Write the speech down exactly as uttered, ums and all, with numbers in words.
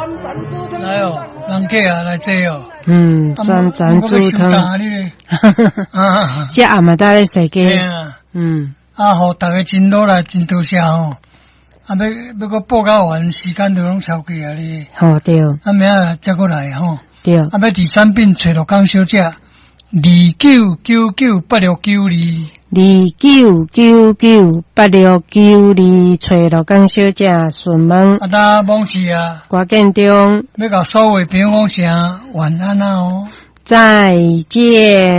来哦，人客啊来坐哦。 嗯，酸珍珠汤。 啊， 这阿妈带来设计。 啊， 嗯， 啊，好，大家真努力，真多谢吼。啊，要要个报告完，时间都拢超过啊哩。 好对。 啊，明仔再过来吼。 对。 啊，要第三遍找到江小姐，二九九九八六九二。 二九九九八六九二，找到江小姐询问。 啊，大网址啊， 郭建中， 要甲所有朋友讲声晚安啊哦， 再见。